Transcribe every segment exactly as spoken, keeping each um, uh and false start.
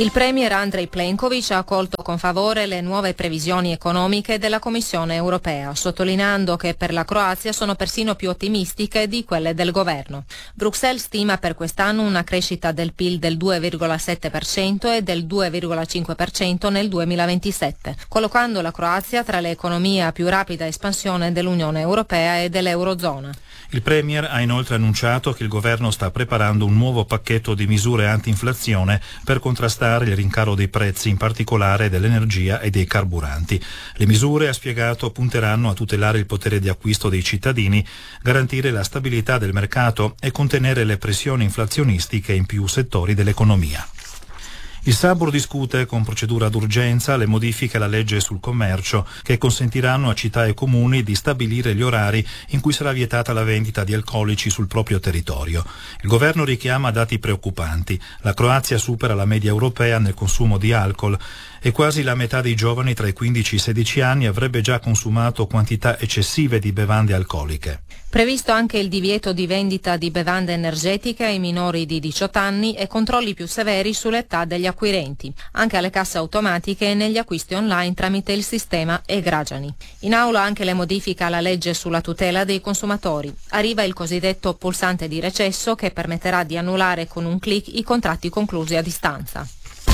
Il premier Andrej Plenković ha accolto con favore le nuove previsioni economiche della Commissione europea, sottolineando che per la Croazia sono persino più ottimistiche di quelle del governo. Bruxelles stima per quest'anno una crescita del P I L del due virgola sette per cento e del due virgola cinque per cento nel duemilaventisette, collocando la Croazia tra le economie a più rapida espansione dell'Unione Europea e dell'Eurozona. Il premier ha inoltre annunciato che il governo sta preparando un nuovo pacchetto di misure anti-inflazione per contrastare il rincaro dei prezzi, in particolare dell'energia e dei carburanti. Le misure, ha spiegato, punteranno a tutelare il potere di acquisto dei cittadini, garantire la stabilità del mercato e contenere le pressioni inflazionistiche in più settori dell'economia. Il Sabor discute con procedura d'urgenza le modifiche alla legge sul commercio che consentiranno a città e comuni di stabilire gli orari in cui sarà vietata la vendita di alcolici sul proprio territorio. Il governo richiama dati preoccupanti. La Croazia supera la media europea nel consumo di alcol e quasi la metà dei giovani tra i quindici e i sedici anni avrebbe già consumato quantità eccessive di bevande alcoliche. Previsto anche il divieto di vendita di bevande energetiche ai minori di diciotto anni e controlli più severi sull'età degli acquirenti, anche alle casse automatiche e negli acquisti online tramite il sistema e-Građani. In aula anche le modifiche alla legge sulla tutela dei consumatori. Arriva il cosiddetto pulsante di recesso che permetterà di annullare con un clic i contratti conclusi a distanza.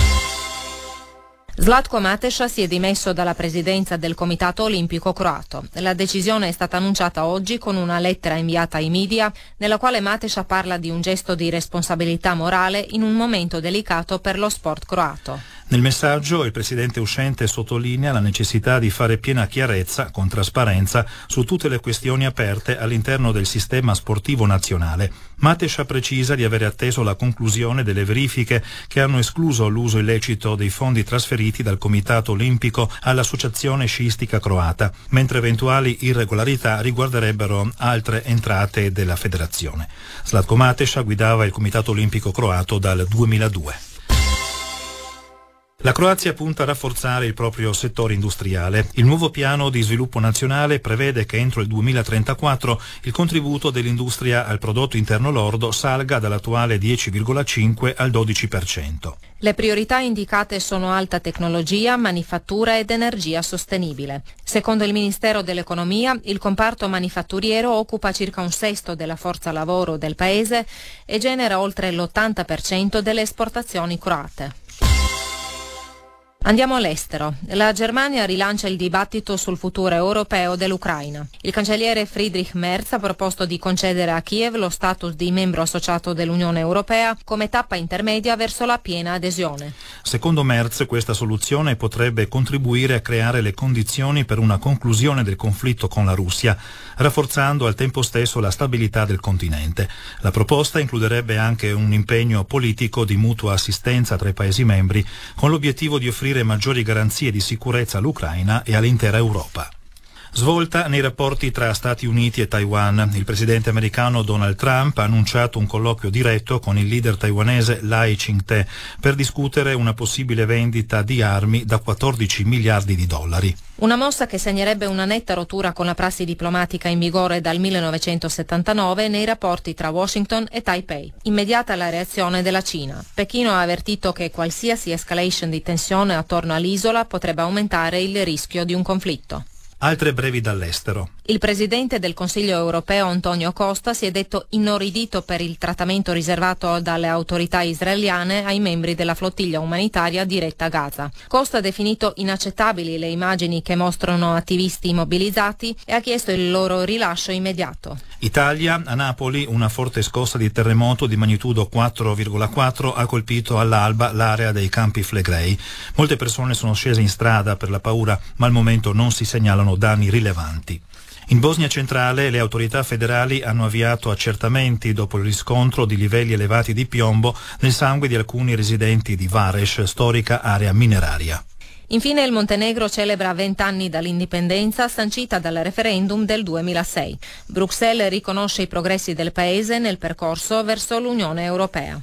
Zlatko Mateša si è dimesso dalla presidenza del Comitato Olimpico Croato. La decisione è stata annunciata oggi con una lettera inviata ai media, nella quale Mateša parla di un gesto di responsabilità morale in un momento delicato per lo sport croato. Nel messaggio il presidente uscente sottolinea la necessità di fare piena chiarezza, con trasparenza, su tutte le questioni aperte all'interno del sistema sportivo nazionale. Mateša precisa di avere atteso la conclusione delle verifiche che hanno escluso l'uso illecito dei fondi trasferiti dal Comitato Olimpico all'Associazione Sciistica Croata, mentre eventuali irregolarità riguarderebbero altre entrate della federazione. Zlatko Mateša guidava il Comitato Olimpico Croato dal duemiladue. La Croazia punta a rafforzare il proprio settore industriale. Il nuovo piano di sviluppo nazionale prevede che entro il duemilatrentaquattro il contributo dell'industria al prodotto interno lordo salga dall'attuale dieci virgola cinque al dodici per cento. Le priorità indicate sono alta tecnologia, manifattura ed energia sostenibile. Secondo il Ministero dell'Economia, il comparto manifatturiero occupa circa un sesto della forza lavoro del paese e genera oltre l'ottanta per cento delle esportazioni croate. Andiamo all'estero. La Germania rilancia il dibattito sul futuro europeo dell'Ucraina. Il cancelliere Friedrich Merz ha proposto di concedere a Kiev lo status di membro associato dell'Unione Europea come tappa intermedia verso la piena adesione. Secondo Merz, questa soluzione potrebbe contribuire a creare le condizioni per una conclusione del conflitto con la Russia, rafforzando al tempo stesso la stabilità del continente. La proposta includerebbe anche un impegno politico di mutua assistenza tra i Paesi membri, con l'obiettivo di offrire maggiori garanzie di sicurezza all'Ucraina e all'intera Europa. Svolta nei rapporti tra Stati Uniti e Taiwan. Il presidente americano Donald Trump ha annunciato un colloquio diretto con il leader taiwanese Lai Ching-te per discutere una possibile vendita di armi da quattordici miliardi di dollari. Una mossa che segnerebbe una netta rottura con la prassi diplomatica in vigore dal millenovecentosettantanove nei rapporti tra Washington e Taipei. Immediata la reazione della Cina. Pechino ha avvertito che qualsiasi escalation di tensione attorno all'isola potrebbe aumentare il rischio di un conflitto. Altre brevi dall'estero. Il presidente del Consiglio europeo Antonio Costa si è detto inorridito per il trattamento riservato dalle autorità israeliane ai membri della flottiglia umanitaria diretta a Gaza. Costa ha definito inaccettabili le immagini che mostrano attivisti immobilizzati e ha chiesto il loro rilascio immediato. Italia, a Napoli una forte scossa di terremoto di magnitudo quattro virgola quattro ha colpito all'alba l'area dei Campi Flegrei. Molte persone sono scese in strada per la paura, ma al momento non si segnalano danni rilevanti. In Bosnia Centrale le autorità federali hanno avviato accertamenti dopo il riscontro di livelli elevati di piombo nel sangue di alcuni residenti di Vares, storica area mineraria. Infine il Montenegro celebra vent'anni dall'indipendenza sancita dal referendum del duemilasei. Bruxelles riconosce i progressi del paese nel percorso verso l'Unione Europea.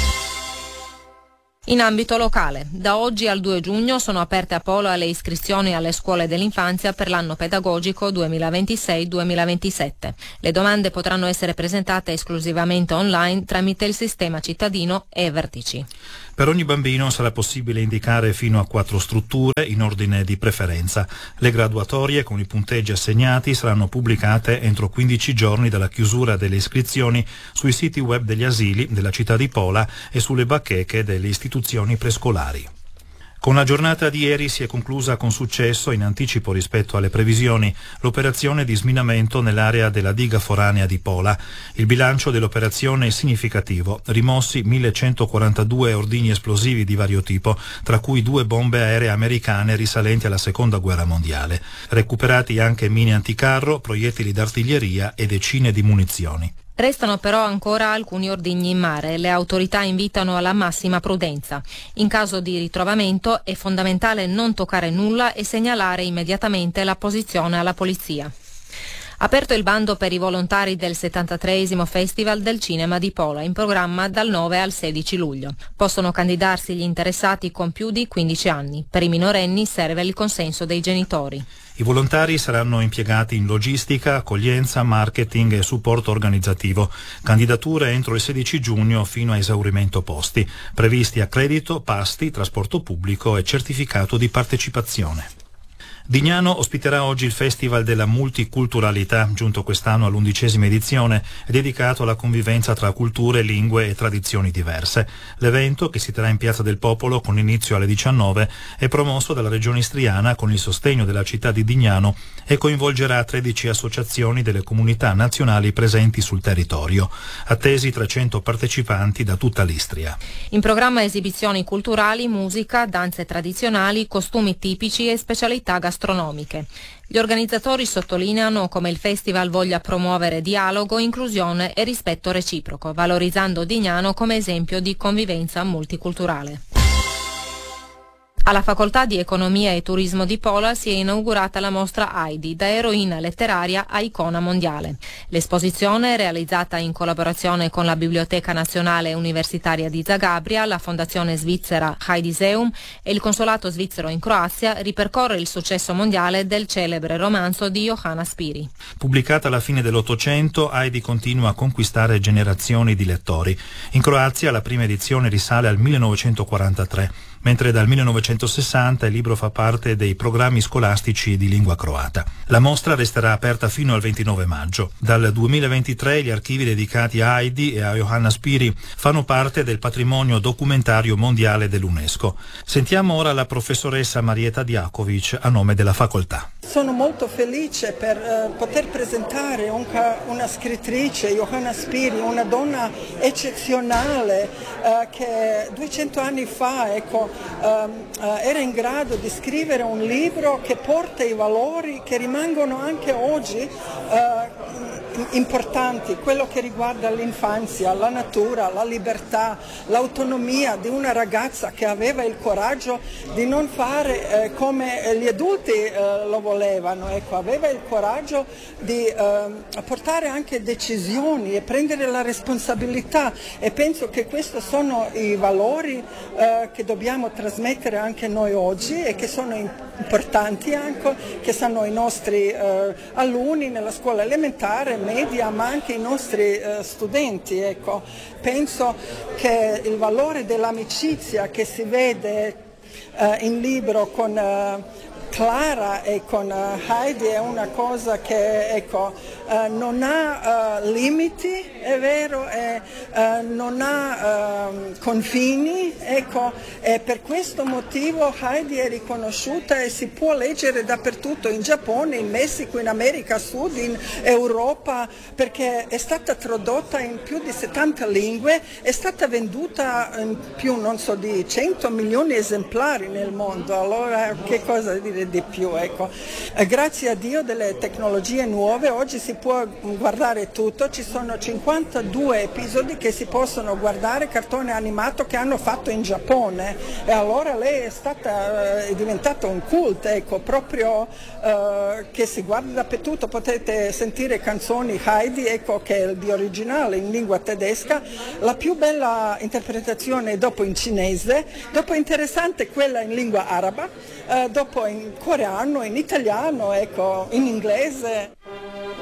In ambito locale, da oggi al due giugno sono aperte a Polo le iscrizioni alle scuole dell'infanzia per l'anno pedagogico duemilaventisei duemilaventisette. Le domande potranno essere presentate esclusivamente online tramite il sistema cittadino e Vertici. Per ogni bambino sarà possibile indicare fino a quattro strutture in ordine di preferenza. Le graduatorie con i punteggi assegnati saranno pubblicate entro quindici giorni dalla chiusura delle iscrizioni sui siti web degli asili della città di Pola e sulle bacheche delle istituzioni prescolari. Con la giornata di ieri si è conclusa con successo, in anticipo rispetto alle previsioni, l'operazione di sminamento nell'area della diga foranea di Pola. Il bilancio dell'operazione è significativo: rimossi millecentoquarantadue ordigni esplosivi di vario tipo, tra cui due bombe aeree americane risalenti alla Seconda Guerra Mondiale. Recuperati anche mine anticarro, proiettili d'artiglieria e decine di munizioni. Restano però ancora alcuni ordigni in mare e le autorità invitano alla massima prudenza. In caso di ritrovamento è fondamentale non toccare nulla e segnalare immediatamente la posizione alla polizia. Aperto il bando per i volontari del settantatreesimo Festival del Cinema di Pola, in programma dal nove al sedici luglio. Possono candidarsi gli interessati con più di quindici anni. Per i minorenni serve il consenso dei genitori. I volontari saranno impiegati in logistica, accoglienza, marketing e supporto organizzativo. Candidature entro il sedici giugno fino a esaurimento posti. Previsti accredito, pasti, trasporto pubblico e certificato di partecipazione. Dignano ospiterà oggi il Festival della Multiculturalità, giunto quest'anno all'undicesima edizione, dedicato alla convivenza tra culture, lingue e tradizioni diverse. L'evento, che si terrà in Piazza del Popolo con inizio alle diciannove, è promosso dalla Regione Istriana con il sostegno della città di Dignano e coinvolgerà tredici associazioni delle comunità nazionali presenti sul territorio. Attesi trecento partecipanti da tutta l'Istria. In programma esibizioni culturali, musica, danze tradizionali, costumi tipici e specialità gastronomiche. Astronomiche. Gli organizzatori sottolineano come il festival voglia promuovere dialogo, inclusione e rispetto reciproco, valorizzando Dignano come esempio di convivenza multiculturale. Alla Facoltà di Economia e Turismo di Pola si è inaugurata la mostra Heidi, da eroina letteraria a icona mondiale. L'esposizione, realizzata in collaborazione con la Biblioteca Nazionale Universitaria di Zagabria, la Fondazione Svizzera Heidiseum e il Consolato Svizzero in Croazia, ripercorre il successo mondiale del celebre romanzo di Johanna Spyri. Pubblicata alla fine dell'Ottocento, Heidi continua a conquistare generazioni di lettori. In Croazia la prima edizione risale al millenovecentoquarantatré. Mentre dal millenovecentosessanta il libro fa parte dei programmi scolastici di lingua croata. La mostra resterà aperta fino al ventinove maggio. Dal duemilaventitré gli archivi dedicati a Heidi e a Johanna Spyri fanno parte del patrimonio documentario mondiale dell'UNESCO. Sentiamo ora la professoressa Marieta Diakovic a nome della facoltà. Sono molto felice per uh, poter presentare un ca- una scrittrice, Johanna Spyri, una donna eccezionale uh, che duecento anni fa ecco, uh, uh, era in grado di scrivere un libro che porta i valori che rimangono anche oggi uh, importanti, quello che riguarda l'infanzia, la natura, la libertà, l'autonomia di una ragazza che aveva il coraggio di non fare eh, come gli adulti eh, lo volevano, ecco, aveva il coraggio di eh, portare anche decisioni e prendere la responsabilità, e penso che questi sono i valori eh, che dobbiamo trasmettere anche noi oggi e che sono importanti anche, che sono i nostri eh, alunni nella scuola elementare, media, ma anche i nostri eh, studenti. Ecco. Penso che il valore dell'amicizia che si vede eh, in libro con eh, Clara e con uh, Heidi è una cosa che ecco, uh, non ha uh, limiti, è vero, e uh, non ha uh, confini, ecco, e per questo motivo Heidi è riconosciuta e si può leggere dappertutto, in Giappone, in Messico, in America Sud, in Europa, perché è stata tradotta in più di settanta lingue, è stata venduta in più, non so, di cento milioni di esemplari nel mondo, allora che cosa dire di più, ecco. Eh, grazie a Dio delle tecnologie nuove oggi si può guardare tutto, ci sono cinquantadue episodi che si possono guardare, cartone animato che hanno fatto in Giappone, e allora lei è stata è diventata un cult, ecco, proprio eh, che si guarda dappertutto. Potete sentire canzoni Heidi, ecco, che è di originale in lingua tedesca, la più bella interpretazione è dopo in cinese, dopo interessante quella in lingua araba, eh, dopo in coreano, in italiano, ecco, in inglese.